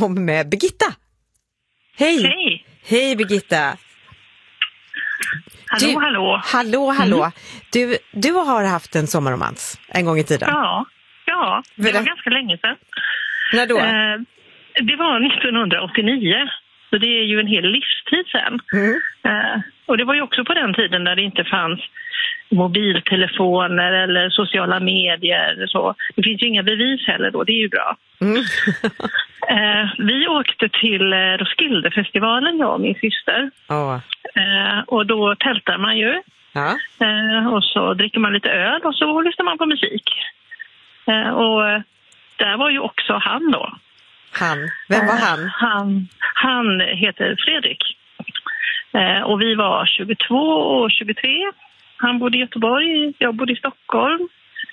om med Birgitta. Hej! Hej! Hej Birgitta! Hallå. Du har haft en sommarromans en gång i tiden. Ja, det var ganska länge sedan. När då? Det var 1989, så det är ju en hel livstid sedan. Och det var ju också på den tiden när det inte fanns mobiltelefoner eller sociala medier. Så. Det finns ju inga bevis heller då, det är ju bra. Vi åkte till Roskildefestivalen, jag och min syster. Och då tältar man ju. Ja. Och så dricker man lite öl och så lyssnar man på musik. Och där var ju också han då. Han? Vem var han? Han heter Fredrik. Och vi var 22 och 23. Han bodde i Göteborg, jag bodde i Stockholm.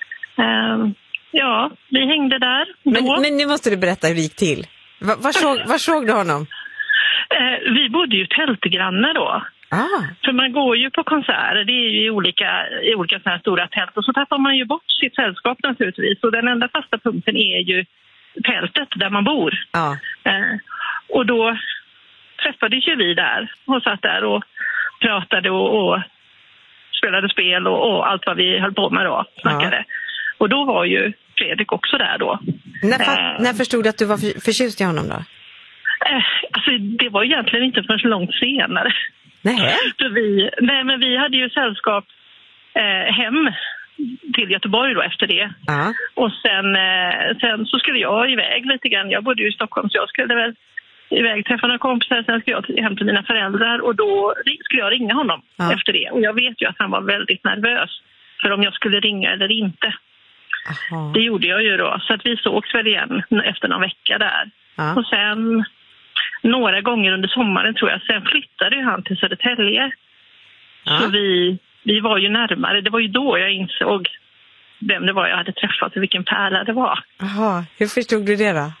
Ja, vi hängde där. Men nu måste du berätta hur det gick till. Var såg du honom? Vi bodde ju tältgrannar då. För man går ju på konserter, det är ju i olika såna här stora tält. Och så tappar man ju bort sitt sällskap naturligtvis. Och den enda fasta punkten är ju tältet där man bor. Och då träffades ju vi där och satt där och pratade och spelade spel och allt vad vi höll på med då, snackade. Och då var ju Fredrik också där då. När förstod du att du var förtjust i honom då? Alltså det var egentligen inte förrän så långt senare. Nej. Men vi hade ju sällskap hem till Göteborg då efter det. Och sen så skulle jag iväg lite grann. Jag bodde ju i Stockholm så jag skulle väl iväg träffa några kompisar. Sen skulle jag hem till mina föräldrar och då skulle jag ringa honom efter det. Och jag vet ju att han var väldigt nervös för om jag skulle ringa eller inte. Det gjorde jag ju då. Så att vi sågs väl igen efter någon vecka där. Och sen några gånger under sommaren tror jag. Sen flyttade ju han till Södertälje. Så vi var ju närmare. Det var ju då jag insåg vem det var jag hade träffat och vilken pärla det var. Hur förstod du det då?